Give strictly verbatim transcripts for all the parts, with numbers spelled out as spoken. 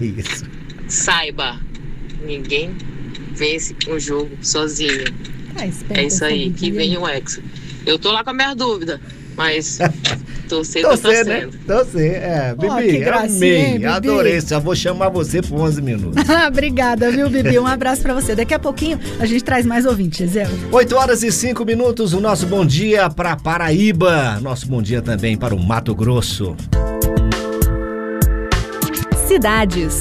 isso? Saiba, ninguém vence um jogo sozinho. Ah, é isso aí, que vem o Hexa. Eu tô lá com a minha dúvida, mas torcer, tô Torcer, torcendo. né? Torcer, é. Ó, Bibi, que gracinha, amei, hein, Bibi? adorei. Já vou chamar você por onze minutos. Obrigada, viu, Bibi? Um abraço pra você. Daqui a pouquinho a gente traz mais ouvintes, Zé. oito horas e cinco minutos, o nosso bom dia para Paraíba. Nosso bom dia também para o Mato Grosso. Cidades.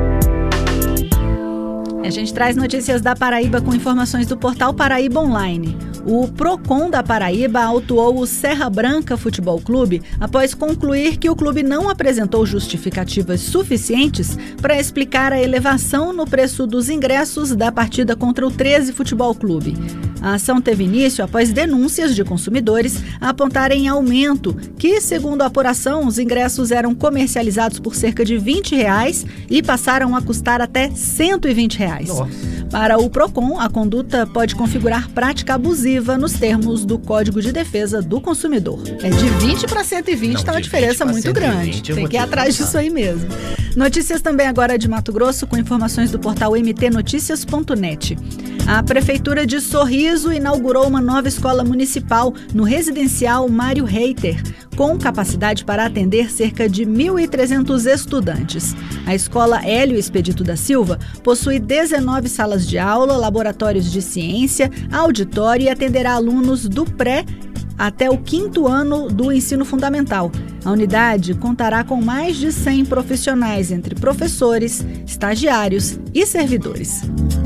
A gente traz notícias da Paraíba com informações do portal Paraíba Online. O Procon da Paraíba autuou o Serra Branca Futebol Clube após concluir que o clube não apresentou justificativas suficientes para explicar a elevação no preço dos ingressos da partida contra o treze Futebol Clube. A ação teve início após denúncias de consumidores apontarem aumento, que, segundo a apuração, os ingressos eram comercializados por cerca de vinte reais e passaram a custar até cento e vinte reais. Nossa. Para o Procon, a conduta pode configurar prática abusiva nos termos do Código de Defesa do Consumidor. É de vinte para cento e vinte, está uma diferença muito grande. Tem que ir atrás disso aí mesmo. Notícias também agora de Mato Grosso, com informações do portal m t noticias ponto net. A Prefeitura de Sorriso inaugurou uma nova escola municipal no residencial Mário Reiter, com capacidade para atender cerca de mil e trezentos estudantes. A escola Hélio Expedito da Silva possui dezenove salas de aula, laboratórios de ciência, auditório e atenderá alunos do pré até o quinto ano do ensino fundamental. A unidade contará com mais de cem profissionais, entre professores, estagiários e servidores.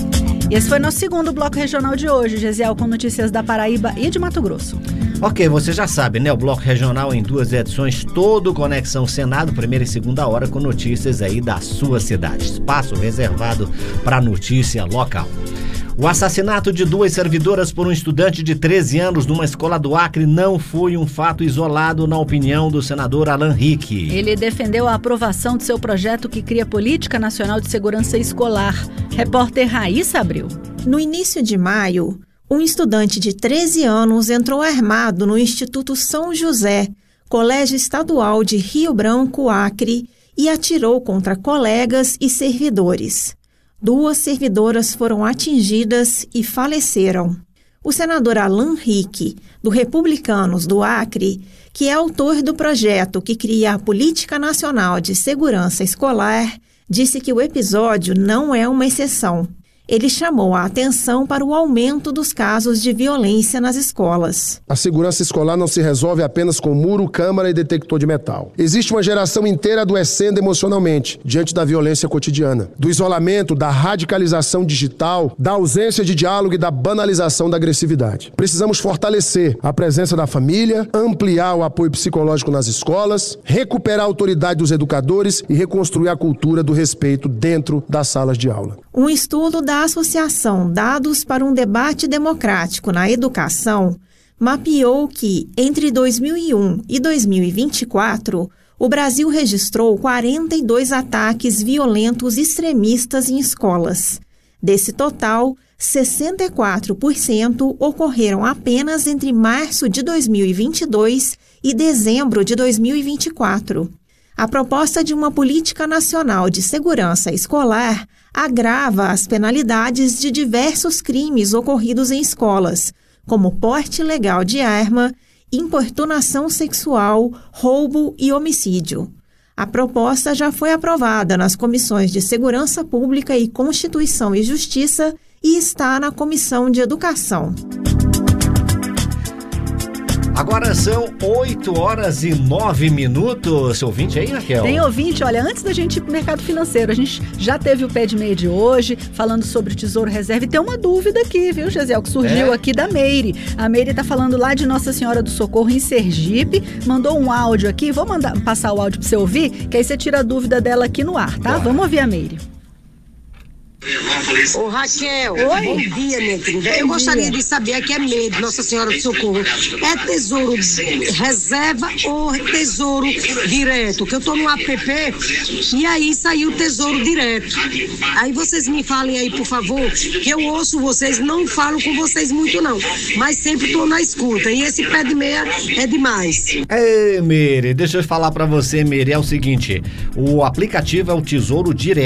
E esse foi nosso segundo bloco regional de hoje, Gesiel, com notícias da Paraíba e de Mato Grosso. Ok, você já sabe, né? O bloco regional em duas edições, todo Conexão Senado, primeira e segunda hora, com notícias aí da sua cidade. Espaço reservado para notícia local. O assassinato de duas servidoras por um estudante de treze anos numa escola do Acre não foi um fato isolado, na opinião do senador Alan Rick. Ele defendeu a aprovação de seu projeto que cria Política Nacional de Segurança Escolar. Repórter Raíssa Abreu. No início de maio, um estudante de treze anos entrou armado no Instituto São José, Colégio Estadual de Rio Branco, Acre, e atirou contra colegas e servidores. Duas servidoras foram atingidas e faleceram. O senador Alan Rick, do Republicanos do Acre, que é autor do projeto que cria a Política Nacional de Segurança Escolar, disse que o episódio não é uma exceção. Ele chamou a atenção para o aumento dos casos de violência nas escolas. A segurança escolar não se resolve apenas com muro, câmara e detector de metal. Existe uma geração inteira adoecendo emocionalmente diante da violência cotidiana, do isolamento, da radicalização digital, da ausência de diálogo e da banalização da agressividade. Precisamos fortalecer a presença da família, ampliar o apoio psicológico nas escolas, recuperar a autoridade dos educadores e reconstruir a cultura do respeito dentro das salas de aula. Um estudo da Associação Dados para um Debate Democrático na Educação mapeou que, entre dois mil e um e dois mil e vinte e quatro, o Brasil registrou quarenta e dois ataques violentos extremistas em escolas. Desse total, sessenta e quatro por cento ocorreram apenas entre março de dois mil e vinte e dois e dezembro de dois mil e vinte e quatro. A proposta de uma política nacional de segurança escolar agrava as penalidades de diversos crimes ocorridos em escolas, como porte ilegal de arma, importunação sexual, roubo e homicídio. A proposta já foi aprovada nas comissões de Segurança Pública e Constituição e Justiça e está na Comissão de Educação. Agora são oito horas e nove minutos. Seu ouvinte aí, Raquel? Tem ouvinte, olha, antes da gente ir pro mercado financeiro, a gente já teve o pé de meia de hoje, falando sobre o Tesouro Reserva, e tem uma dúvida aqui, viu, Gesiel, que surgiu é? aqui da Meire. A Meire tá falando lá de Nossa Senhora do Socorro, em Sergipe, mandou um áudio aqui, vou mandar, passar o áudio pra você ouvir, que aí você tira a dúvida dela aqui no ar, tá? Bora. Vamos ouvir a Meire. Ô Raquel, Oi. Bom dia, minha querida. Eu Bom gostaria dia. de saber, aqui é Meire, Nossa Senhora do Socorro, é tesouro reserva ou tesouro direto? Que eu tô no app e aí saiu tesouro direto. Aí vocês me falem aí, por favor, que eu ouço vocês, não falo com vocês muito não, mas sempre tô na escuta, e esse pé de meia é demais. Ei, Meire, deixa eu falar pra você, Meire, é o seguinte, o aplicativo é o Tesouro Direto.